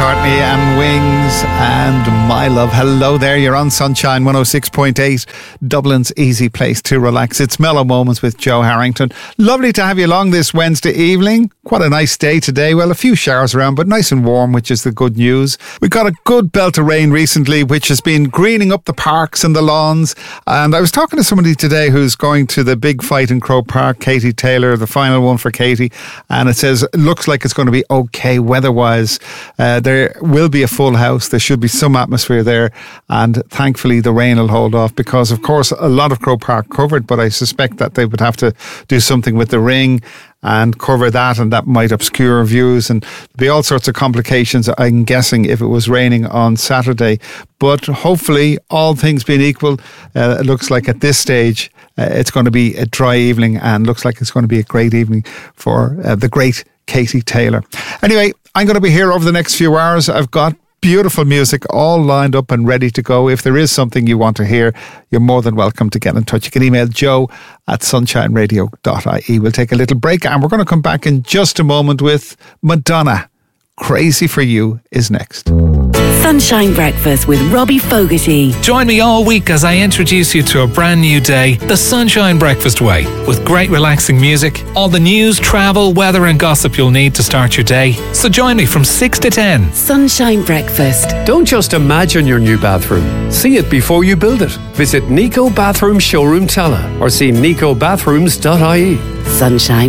McCartney and Wings and My Love. Hello there, you're on Sunshine 106.8, Dublin's easy place to relax. It's Mellow Moments with Joe Harrington. Lovely to have you along this Wednesday evening. Quite a nice day today. Well, a few showers around, but nice and warm, which is the good news. We got a good belt of rain recently, which has been greening up the parks and the lawns. And I was talking to somebody today who's going to the big fight in Croke Park, Katie Taylor, the final one for Katie. And it says, it looks like it's going to be okay weather-wise. There will be a full house. There should be some atmosphere there. And thankfully, the rain will hold off because, of course, a lot of Croke Park covered, but I suspect that they would have to do something with the ring and cover that, and that might obscure views and be all sorts of complications, I'm guessing, if it was raining on Saturday. But hopefully, all things being equal, it looks like at this stage it's going to be a dry evening, and looks like it's going to be a great evening for the great Katie Taylor. Anyway, I'm going to be here over the next few hours. I've got beautiful music all lined up and ready to go. If there is something you want to hear, you're more than welcome to get in touch. You can email joe@sunshineradio.ie. We'll take a little break and we're going to come back in just a moment with Madonna. Crazy for You is next. Sunshine Breakfast with Robbie Fogarty. Join me all week as I introduce you to a brand new day, the Sunshine Breakfast way, with great relaxing music, all the news, travel, weather and gossip you'll need to start your day. So join me from 6 to 10. Sunshine Breakfast. Don't just imagine your new bathroom. See it before you build it. Visit Nico Bathroom Showroom Tala or see nicobathrooms.ie. Sunshine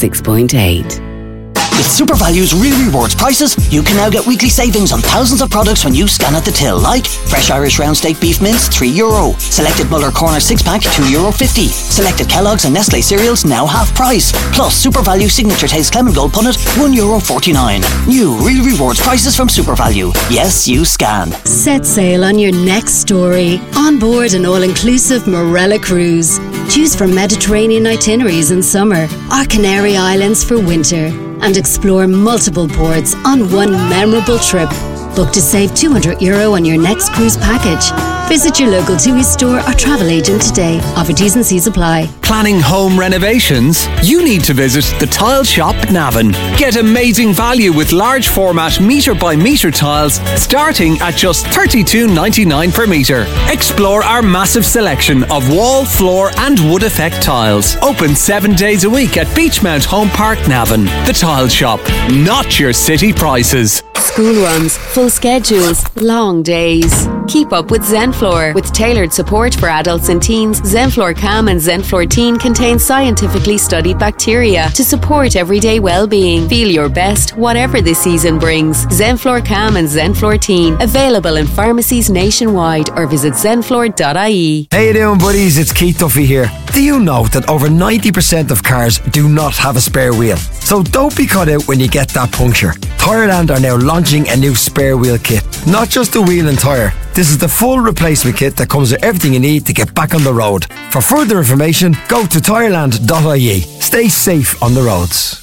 106.8. With SuperValue's Real Rewards prices, you can now get weekly savings on thousands of products when you scan at the till, like fresh Irish round steak beef mince, €3. Selected Muller Corner 6-pack, €2.50. Selected Kellogg's and Nestle cereals, now half price. Plus, SuperValue Signature Taste Clement Gold Punnet, €1.49. New Real Rewards prices from SuperValue. Yes, you scan. Set sail on your next story. On board an all-inclusive Morella cruise. Choose from Mediterranean itineraries in summer or Canary Islands for winter. And explore multiple ports on one memorable trip. Book to save €200 on your next cruise package. Visit your local TUI store or travel agent today. Offer T's and C's apply. Planning home renovations? You need to visit the Tile Shop Navan. Get amazing value with large format metre by metre tiles starting at just $32.99 per metre. Explore our massive selection of wall, floor and wood effect tiles. Open 7 days a week at Beachmount Home Park Navan. The Tile Shop, not your city prices. School runs, full schedules, long days. Keep up with Zenflor. With tailored support for adults and teens, Zenflor Calm and Zenflor Teen contain scientifically studied bacteria to support everyday well-being. Feel your best, whatever the season brings. Zenflor Calm and Zenflor Teen. Available in pharmacies nationwide or visit zenflor.ie. How you doing, buddies? It's Keith Duffy here. Do you know that over 90% of cars do not have a spare wheel? So don't be caught out when you get that puncture. Tyreland are now launching a new spare wheel kit. Not just the wheel and tyre. This is the full replacement kit that comes with everything you need to get back on the road. For further information, go to tyreland.ie. Stay safe on the roads.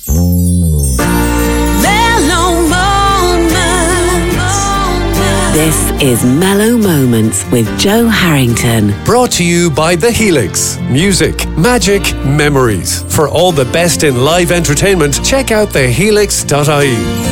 This is Mellow Moments with Joe Harrington. Brought to you by The Helix. Music, magic, memories. For all the best in live entertainment, check out thehelix.ie.